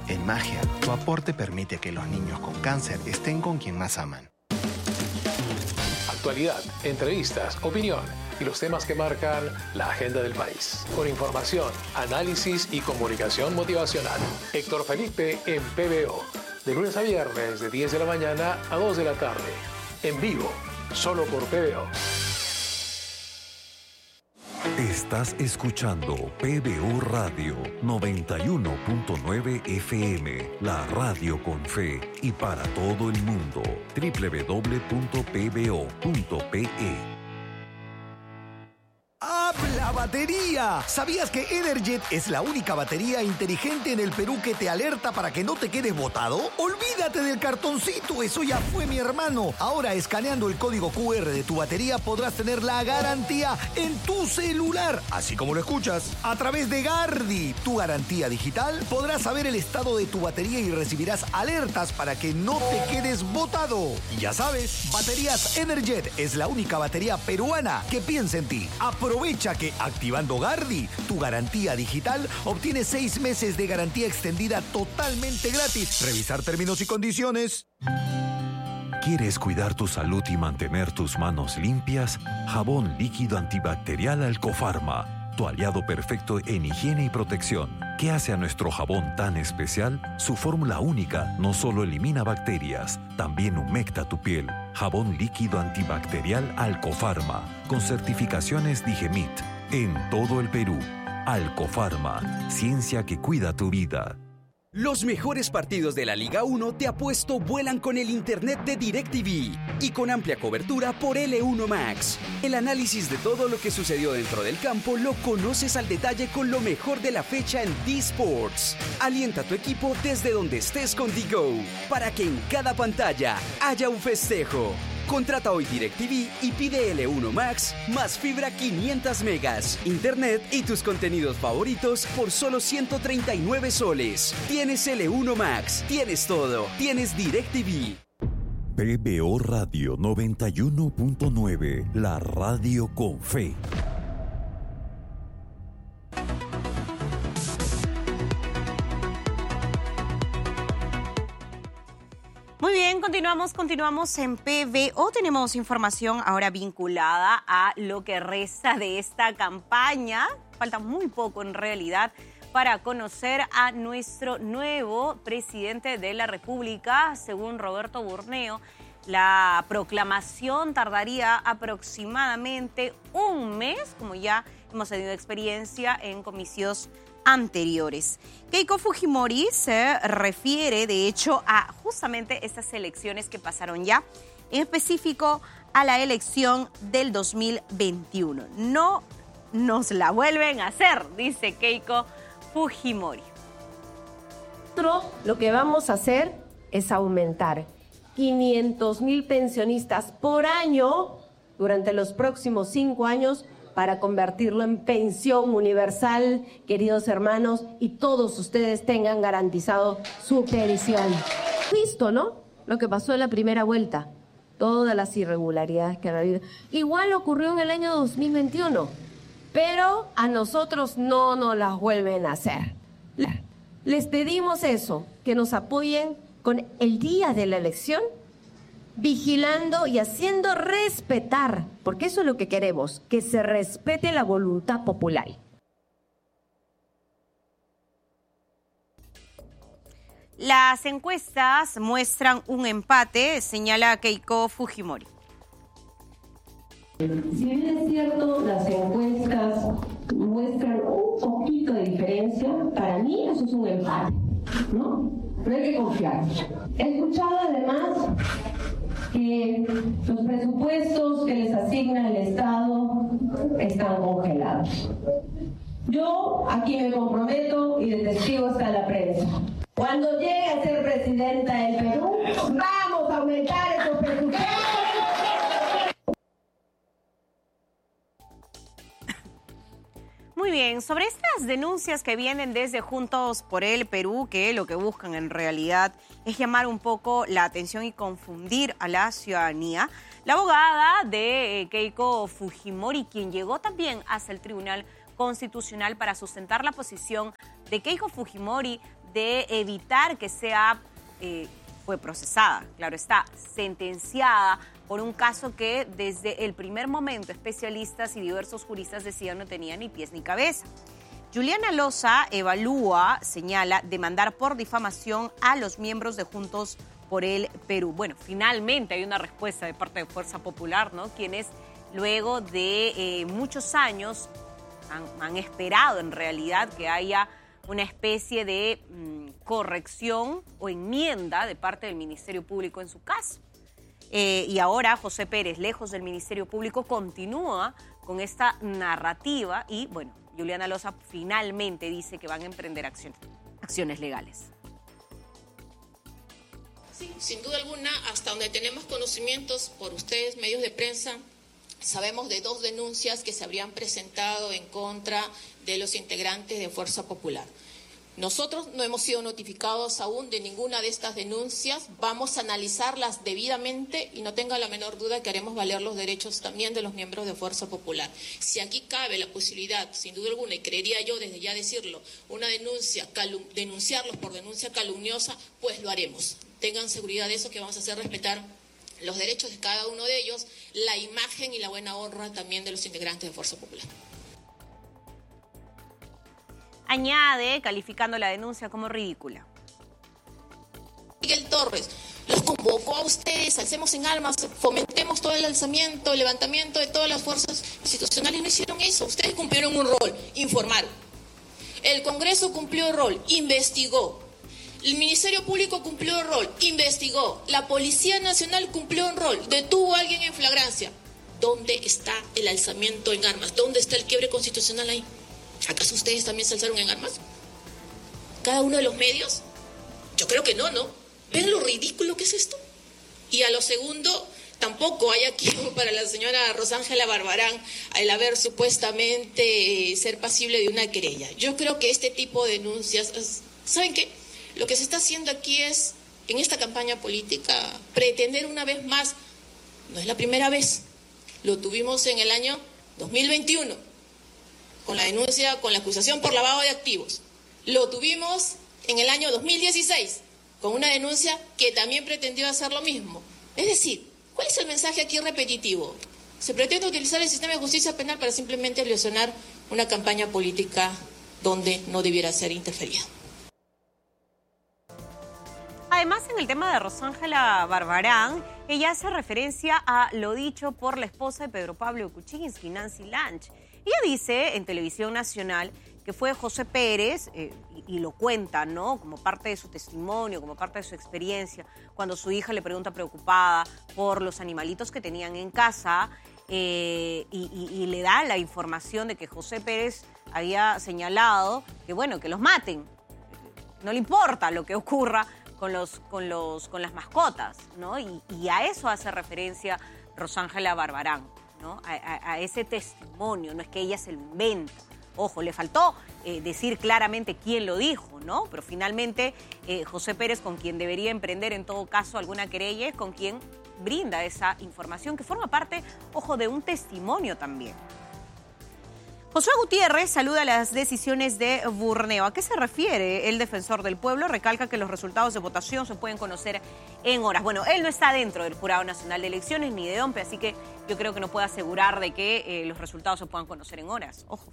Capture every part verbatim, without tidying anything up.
En Magia, tu aporte permite que los niños con cáncer estén con quien más aman. Actualidad, entrevistas, opinión y los temas que marcan la agenda del país. Con información, análisis y comunicación motivacional. Héctor Felipe en P B O. De lunes a viernes, de diez de la mañana a dos de la tarde. En vivo, solo por P B O. Estás escuchando P B O Radio noventa y uno punto nueve F M, la radio con fe y para todo el mundo. doble u doble u doble u punto p b o punto p e. ¡Habla batería! ¿Sabías que Energet es la única batería inteligente en el Perú que te alerta para que no te quedes botado? ¡Olvídate del cartoncito! ¡Eso ya fue, mi hermano! Ahora, escaneando el código cu erre de tu batería, podrás tener la garantía en tu celular. Así como lo escuchas. A través de Gardi, tu garantía digital, podrás saber el estado de tu batería y recibirás alertas para que no te quedes botado. Y ya sabes, Baterías Energet es la única batería peruana que piensa en ti. Aprovecha que activando Gardi, tu garantía digital, obtienes seis meses de garantía extendida totalmente gratis. Revisar términos y condiciones. ¿Quieres cuidar tu salud y mantener tus manos limpias? Jabón líquido antibacterial Alcofarma, tu aliado perfecto en higiene y protección. ¿Qué hace a nuestro jabón tan especial? Su fórmula única no solo elimina bacterias, también humecta tu piel. Jabón líquido antibacterial Alcofarma, con certificaciones Digemit, en todo el Perú. Alcofarma, ciencia que cuida tu vida. Los mejores partidos de la Liga uno te apuesto vuelan con el internet de DirecTV y con amplia cobertura por L uno Max. El análisis de todo lo que sucedió dentro del campo lo conoces al detalle con lo mejor de la fecha en D-Sports. Alienta a tu equipo desde donde estés con D-Go para que en cada pantalla haya un festejo. Contrata hoy DirecTV y pide L uno Max más fibra quinientos megas, internet y tus contenidos favoritos por solo ciento treinta y nueve soles. Tienes L uno Max, tienes todo, tienes DirecTV. P B O Radio noventa y uno punto nueve, la radio con fe. Muy bien, continuamos, continuamos en P B O. Tenemos información ahora vinculada a lo que resta de esta campaña. Falta muy poco en realidad para conocer a nuestro nuevo presidente de la República. Según Roberto Burneo, la proclamación tardaría aproximadamente un mes, como ya hemos tenido experiencia en comicios anteriores. Keiko Fujimori se refiere, de hecho, a justamente estas elecciones que pasaron ya, en específico a la elección del dos mil veintiuno. No nos la vuelven a hacer, dice Keiko Fujimori. Nosotros lo que vamos a hacer es aumentar quinientos mil pensionistas por año durante los próximos cinco años para convertirlo en pensión universal, queridos hermanos, y todos ustedes tengan garantizado su pensión. Visto, ¿no? Lo que pasó en la primera vuelta, todas las irregularidades que ha habido. Igual ocurrió en el año dos mil veintiuno, pero a nosotros no nos las vuelven a hacer. Les pedimos eso, que nos apoyen con el día de la elección, vigilando y haciendo respetar, porque eso es lo que queremos, que se respete la voluntad popular. Las encuestas muestran un empate, señala Keiko Fujimori. Si bien es cierto, las encuestas muestran un poquito de diferencia, para mí eso es un empate, ¿no? Pero hay que confiar. He escuchado además que los presupuestos que les asigna el Estado están congelados. Yo aquí me comprometo y de testigo está la prensa. Cuando llegue a ser presidenta del Perú, vamos a aumentar esos presupuestos. Muy bien, sobre estas denuncias que vienen desde Juntos por el Perú, que lo que buscan en realidad es llamar un poco la atención y confundir a la ciudadanía, la abogada de Keiko Fujimori, quien llegó también hasta el Tribunal Constitucional para sustentar la posición de Keiko Fujimori de evitar que sea, eh, fue procesada, claro está, sentenciada por un caso que desde el primer momento especialistas y diversos juristas decían no tenía ni pies ni cabeza. Juliana Loza evalúa, señala, demandar por difamación a los miembros de Juntos por el Perú. Bueno, finalmente hay una respuesta de parte de Fuerza Popular, ¿no? Quienes luego de eh, muchos años han, han esperado en realidad que haya una especie de mmm, corrección o enmienda de parte del Ministerio Público en su caso. Eh, y ahora José Pérez, lejos del Ministerio Público, continúa con esta narrativa y, bueno, Juliana Loza finalmente dice que van a emprender acciones, acciones legales. Sí, sin duda alguna, hasta donde tenemos conocimientos por ustedes, medios de prensa, sabemos de dos denuncias que se habrían presentado en contra de los integrantes de Fuerza Popular. Nosotros no hemos sido notificados aún de ninguna de estas denuncias, vamos a analizarlas debidamente y no tenga la menor duda que haremos valer los derechos también de los miembros de Fuerza Popular. Si aquí cabe la posibilidad, sin duda alguna, y creería yo desde ya decirlo, una denuncia, denunciarlos por denuncia calumniosa, pues lo haremos. Tengan seguridad de eso, que vamos a hacer respetar los derechos de cada uno de ellos, la imagen y la buena honra también de los integrantes de Fuerza Popular. Añade, calificando la denuncia como ridícula. Miguel Torres, los convocó a ustedes, alcemos en armas, fomentemos todo el alzamiento, el levantamiento de todas las fuerzas institucionales. No hicieron eso, ustedes cumplieron un rol, informaron. El Congreso cumplió el rol, investigó. El Ministerio Público cumplió el rol, investigó. La Policía Nacional cumplió un rol, detuvo a alguien en flagrancia. ¿Dónde está el alzamiento en armas? ¿Dónde está el quiebre constitucional ahí? ¿Acaso ustedes también se alzaron en armas? ¿Cada uno de los medios? Yo creo que no, ¿no? ¿Ven lo ridículo que es esto? Y a lo segundo, tampoco hay aquí para la señora Rosángela Barbarán el haber supuestamente eh, ser pasible de una querella. Yo creo que este tipo de denuncias, ¿saben qué? Lo que se está haciendo aquí es, en esta campaña política, pretender una vez más, no es la primera vez, lo tuvimos en el año dos mil veintiuno, con la denuncia, con la acusación por lavado de activos. Lo tuvimos en el año dos mil dieciséis, con una denuncia que también pretendió hacer lo mismo. Es decir, ¿cuál es el mensaje aquí repetitivo? Se pretende utilizar el sistema de justicia penal para simplemente lesionar una campaña política donde no debiera ser interferida. Además, en el tema de Rosángela Barbarán, ella hace referencia a lo dicho por la esposa de Pedro Pablo Kuczynski, Nancy Lange. Ella dice en Televisión Nacional que fue José Pérez, eh, y, y lo cuenta, ¿no?, como parte de su testimonio, como parte de su experiencia, cuando su hija le pregunta preocupada por los animalitos que tenían en casa, eh, y, y, y le da la información de que José Pérez había señalado que, bueno, que los maten. No le importa lo que ocurra con, los, con, los, con las mascotas, ¿no? Y, y a eso hace referencia Rosángela Barbarán, ¿no? A, a, a ese testimonio, no es que ella se lo inventa. Ojo, le faltó eh, decir claramente quién lo dijo, ¿no? Pero finalmente eh, José Pérez, con quien debería emprender en todo caso alguna querella, es con quien brinda esa información que forma parte, ojo, de un testimonio también. Josué Gutiérrez saluda las decisiones de Burneo. ¿A qué se refiere el defensor del pueblo? Recalca que los resultados de votación se pueden conocer en horas. Bueno, él no está dentro del Jurado Nacional de Elecciones ni de OMPE, así que yo creo que no puede asegurar de que eh, los resultados se puedan conocer en horas. Ojo.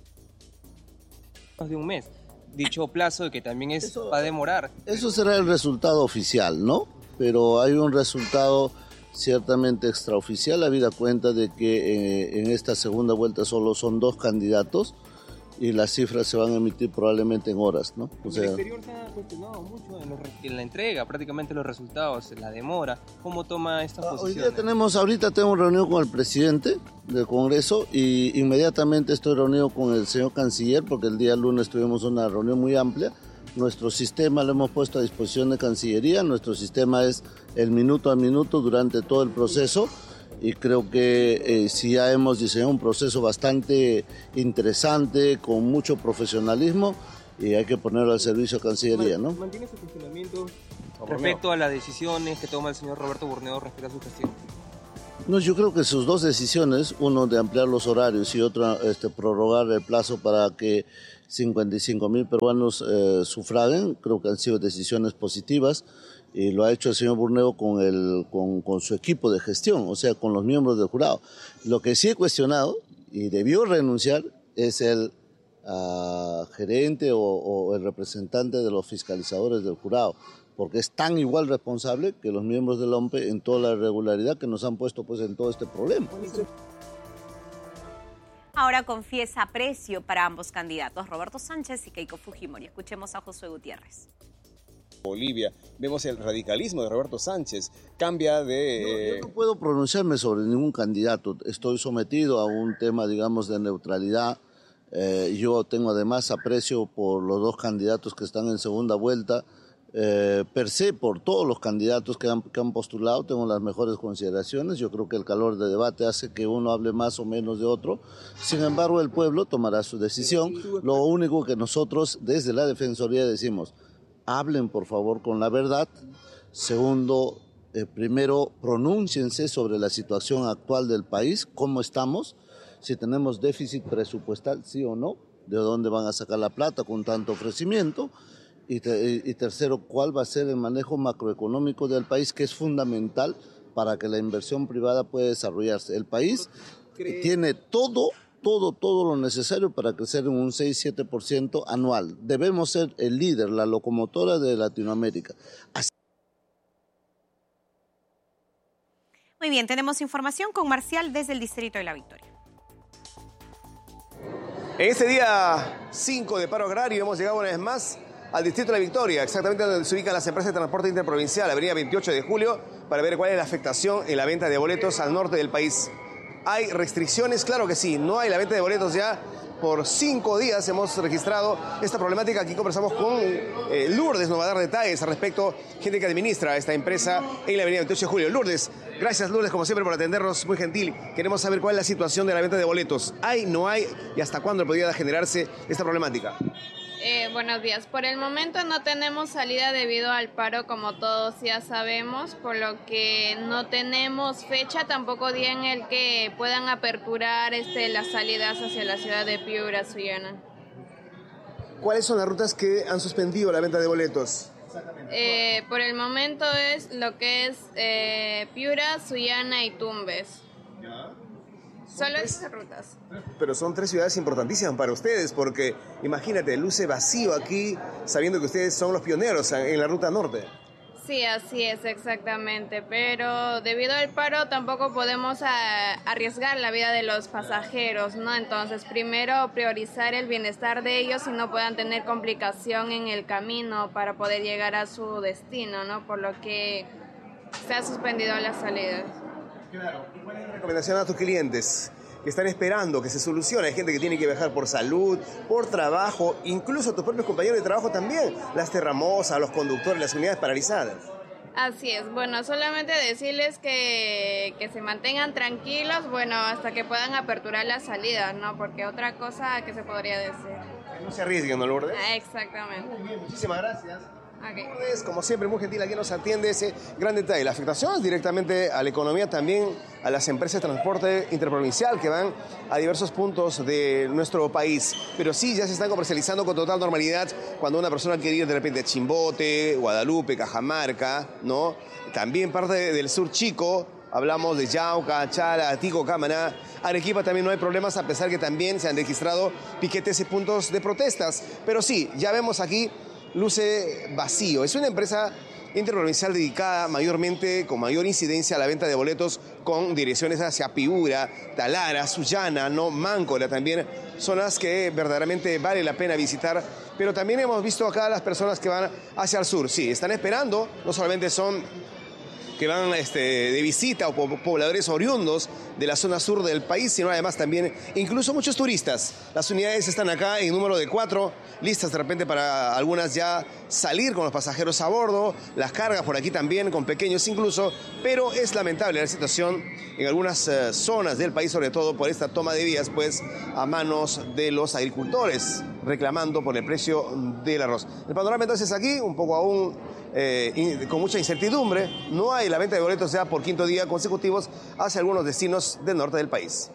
De un mes. Dicho plazo que también es, eso, va a demorar. Eso será el resultado oficial, ¿no? Pero hay un resultado ciertamente extraoficial, habida cuenta de que eh, en esta segunda vuelta solo son dos candidatos y las cifras se van a emitir probablemente en horas, ¿no? O sea, el exterior se ha cuestionado mucho en, los, en la entrega, prácticamente los resultados, la demora. ¿Cómo toma esta ah, posición? Hoy día tenemos, ahorita tengo reunión con el presidente del Congreso y inmediatamente estoy reunido con el señor canciller porque el día lunes tuvimos una reunión muy amplia. Nuestro sistema lo hemos puesto a disposición de Cancillería, nuestro sistema es el minuto a minuto durante todo el proceso y creo que eh, sí ya hemos diseñado un proceso bastante interesante, con mucho profesionalismo y hay que ponerlo al servicio de Cancillería, ¿no? ¿Mantiene su funcionamiento respecto a las decisiones que toma el señor Roberto Burneo respecto a su gestión? No, yo creo que sus dos decisiones, uno de ampliar los horarios y otra este, prorrogar el plazo para que cincuenta y cinco mil peruanos eh, sufraguen, creo que han sido decisiones positivas y lo ha hecho el señor Burneo con, el, con, con su equipo de gestión, o sea, con los miembros del jurado. Lo que sí he cuestionado y debió renunciar es el uh, gerente o, o el representante de los fiscalizadores del jurado, porque es tan igual responsable que los miembros del O M P E en toda la irregularidad que nos han puesto pues en todo este problema. Ahora confiesa aprecio para ambos candidatos, Roberto Sánchez y Keiko Fujimori. Escuchemos a Josué Gutiérrez. Bolivia, vemos el radicalismo de Roberto Sánchez, cambia de... No, yo no puedo pronunciarme sobre ningún candidato, estoy sometido a un tema, digamos, de neutralidad. Eh, yo tengo además aprecio por los dos candidatos que están en segunda vuelta. Eh, per se, por todos los candidatos que han, que han postulado, tengo las mejores consideraciones. Yo creo que el calor de debate hace que uno hable más o menos de otro. Sin embargo, el pueblo tomará su decisión. Lo único que nosotros desde la Defensoría decimos, hablen por favor con la verdad. Segundo, eh, primero pronúnciense sobre la situación actual del país, cómo estamos, si tenemos déficit presupuestal, sí o no, de dónde van a sacar la plata con tanto ofrecimiento. Y, te, y tercero, ¿cuál va a ser el manejo macroeconómico del país, que es fundamental para que la inversión privada pueda desarrollarse? El país tiene todo, todo, todo lo necesario para crecer en un seis a siete por ciento anual. Debemos ser el líder, la locomotora de Latinoamérica. Así... Muy bien, tenemos información con Marcial desde el Distrito de La Victoria. En este día cinco de paro agrario hemos llegado una vez más al Distrito de La Victoria, exactamente donde se ubican las empresas de transporte interprovincial, avenida veintiocho de julio, para ver cuál es la afectación en la venta de boletos al norte del país. ¿Hay restricciones? Claro que sí, no hay la venta de boletos ya. Por cinco días hemos registrado esta problemática. Aquí conversamos con eh, Lourdes, nos va a dar detalles al respecto, gente que administra esta empresa en la avenida veintiocho de julio. Lourdes, gracias Lourdes, como siempre, por atendernos, muy gentil. Queremos saber cuál es la situación de la venta de boletos. ¿Hay, no hay y hasta cuándo podría generarse esta problemática? Eh, buenos días. Por el momento no tenemos salida debido al paro, como todos ya sabemos, por lo que no tenemos fecha, tampoco día en el que puedan aperturar este, las salidas hacia la ciudad de Piura, Sullana. ¿Cuáles son las rutas que han suspendido la venta de boletos? Eh, por el momento es lo que es eh, Piura, Sullana y Tumbes. ¿Ya? Solo esas rutas. Pero son tres ciudades importantísimas para ustedes, porque imagínate, luce vacío aquí, sabiendo que ustedes son los pioneros en la ruta norte. Sí, así es, exactamente, pero debido al paro tampoco podemos a, arriesgar la vida de los pasajeros, ¿no? Entonces, primero priorizar el bienestar de ellos y no puedan tener complicación en el camino para poder llegar a su destino, ¿no? Por lo que se ha suspendido las salidas. Claro. ¿Y cuál es la recomendación a tus clientes que están esperando que se solucione? Hay gente que tiene que viajar por salud, por trabajo, incluso tus propios compañeros de trabajo también, las terramosas, los conductores, las unidades paralizadas. Así es, bueno, solamente decirles que, que se mantengan tranquilos, bueno, hasta que puedan aperturar las salidas, ¿no? Porque otra cosa que se podría decir. Que no se arriesguen, ¿no, Lourdes? Ah, exactamente. Muy bien, muchísimas gracias. Okay. Lourdes, como siempre, muy gentil, aquí nos atiende ese gran detalle. La afectación es directamente a la economía, también a las empresas de transporte interprovincial que van a diversos puntos de nuestro país. Pero sí, ya se están comercializando con total normalidad cuando una persona quiere ir de repente a Chimbote, Guadalupe, Cajamarca, ¿no? También parte del sur chico. Hablamos de Yauca, Chala, Tico, Camaná. Arequipa también no hay problemas, a pesar que también se han registrado piquetes y puntos de protestas. Pero sí, ya vemos aquí, luce vacío. Es una empresa interprovincial dedicada mayormente, con mayor incidencia a la venta de boletos, con direcciones hacia Piura, Talara, Sullana, ¿no? Máncola también, zonas que verdaderamente vale la pena visitar. Pero también hemos visto acá las personas que van hacia el sur. Sí, están esperando, no solamente son que van este, de visita o pobladores oriundos de la zona sur del país, sino además también incluso muchos turistas. Las unidades están acá en número de cuatro, listas de repente para algunas ya salir con los pasajeros a bordo, las cargas por aquí también, con pequeños incluso, pero es lamentable la situación en algunas uh, zonas del país, sobre todo por esta toma de vías, pues, a manos de los agricultores. reclamando por el precio del arroz. El panorama entonces aquí, un poco aún eh, con mucha incertidumbre. No hay la venta de boletos ya por quinto día consecutivos hacia algunos destinos del norte del país.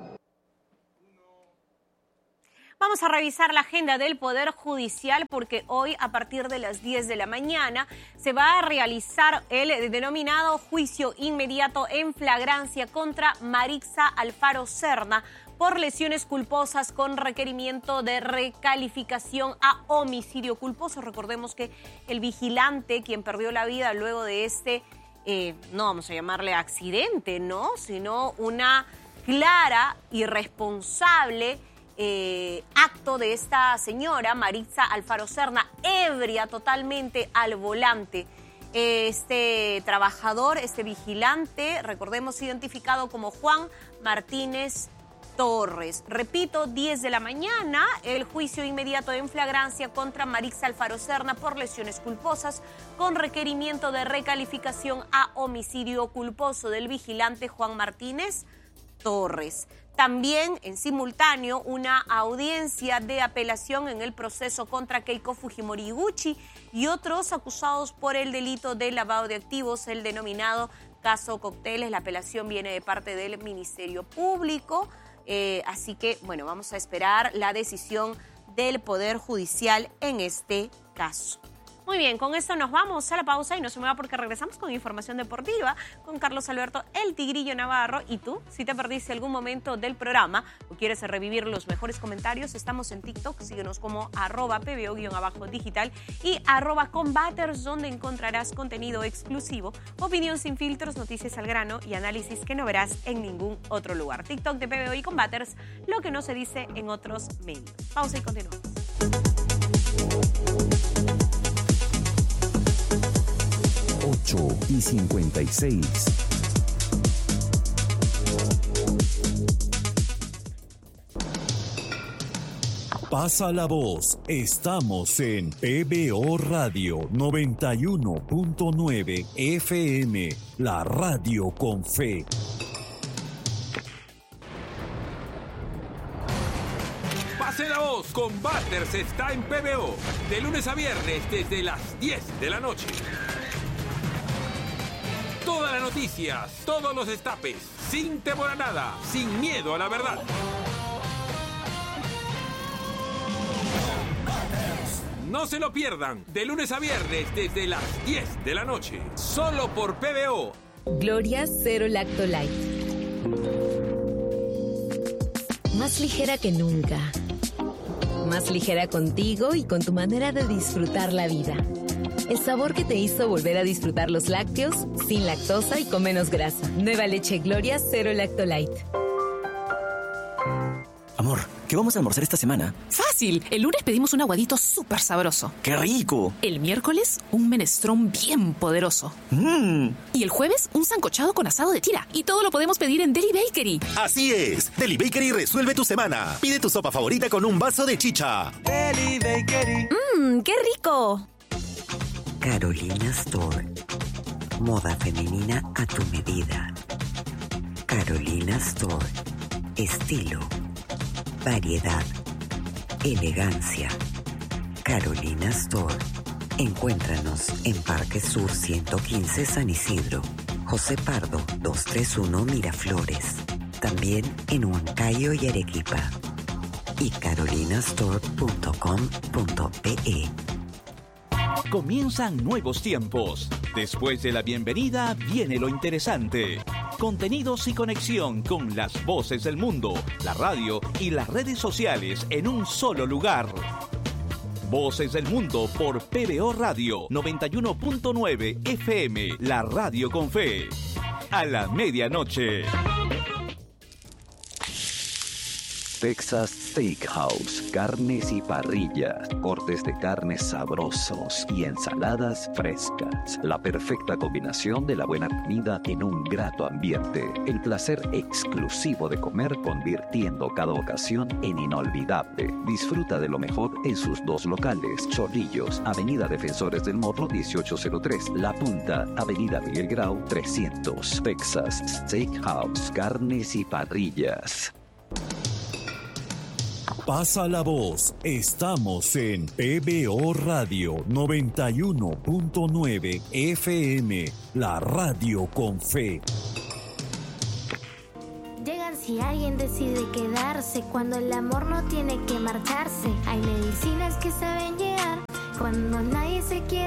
Vamos a revisar la agenda del Poder Judicial porque hoy a partir de las diez de la mañana se va a realizar el denominado juicio inmediato en flagrancia contra Marixa Alfaro Serna por lesiones culposas con requerimiento de recalificación a homicidio culposo. Recordemos que el vigilante, quien perdió la vida luego de este, eh, no vamos a llamarle accidente, ¿no? Sino una clara y responsable Eh, acto de esta señora, Marixa Alfaro Serna, ebria totalmente al volante. Este trabajador, este vigilante, recordemos, identificado como Juan Martínez Torres. Repito, diez de la mañana, el juicio inmediato en flagrancia contra Marixa Alfaro Serna por lesiones culposas con requerimiento de recalificación a homicidio culposo del vigilante Juan Martínez Torres. También, en simultáneo, una audiencia de apelación en el proceso contra Keiko Fujimori Iguchi y otros acusados por el delito de lavado de activos, el denominado caso Cócteles. La apelación viene de parte del Ministerio Público, eh, así que, bueno, vamos a esperar la decisión del Poder Judicial en este caso. Muy bien, con esto nos vamos a la pausa y no se mueva porque regresamos con información deportiva con Carlos Alberto El Tigrillo Navarro. Y tú, si te perdiste algún momento del programa o quieres revivir los mejores comentarios, estamos en TikTok, síguenos como arroba pbo-digital y arroba combaters, donde encontrarás contenido exclusivo, opinión sin filtros, noticias al grano y análisis que no verás en ningún otro lugar. TikTok de P B O y Combaters, lo que no se dice en otros medios. Pausa y continuamos. ocho y cincuenta y seis. Pasa la voz. Estamos en P B O Radio noventa y uno punto nueve F M, la radio con fe. Pase la voz. Combaters está en P B O de lunes a viernes desde las diez de la noche. Todas las noticias, todos los destapes, sin temor a nada, sin miedo a la verdad. No se lo pierdan, de lunes a viernes desde las diez de la noche, solo por P B O. Gloria Cero Lacto Light. Más ligera que nunca. Más ligera contigo y con tu manera de disfrutar la vida. El sabor que te hizo volver a disfrutar los lácteos, sin lactosa y con menos grasa. Nueva leche Gloria Cero Lacto Light. Amor, ¿qué vamos a almorzar esta semana? Fácil. El lunes pedimos un aguadito súper sabroso. ¡Qué rico! El miércoles, un menestrón bien poderoso. ¡Mmm! Y el jueves, un sancochado con asado de tira. Y todo lo podemos pedir en Deli Bakery. Así es. Deli Bakery resuelve tu semana. Pide tu sopa favorita con un vaso de chicha. Deli Bakery. ¡Mmm! ¡Qué rico! Carolina Store. Moda femenina a tu medida. Carolina Store. Estilo. Variedad. Elegancia. Carolina Store. Encuéntranos en Parque Sur ciento quince San Isidro. José Pardo doscientos treinta y uno Miraflores. También en Huancayo y Arequipa. Y carolinastore punto com punto pe. Comienzan nuevos tiempos. Después de la bienvenida viene lo interesante. Contenidos y conexión con las voces del mundo, la radio y las redes sociales en un solo lugar. Voces del Mundo por P B O Radio noventa y uno punto nueve F M, la radio con fe. A la medianoche. Texas Steakhouse, carnes y parrillas, cortes de carne sabrosos y ensaladas frescas. La perfecta combinación de la buena comida en un grato ambiente. El placer exclusivo de comer convirtiendo cada ocasión en inolvidable. Disfruta de lo mejor en sus dos locales. Chorrillos, Avenida Defensores del Morro dieciocho cero tres. La Punta, Avenida Miguel Grau trescientos. Texas Steakhouse, carnes y parrillas. Pasa la voz. Estamos en P B O Radio noventa y uno punto nueve F M, la radio con fe. Llegan si alguien decide quedarse, cuando el amor no tiene que marcharse. Hay medicinas que saben llegar cuando nadie se quiere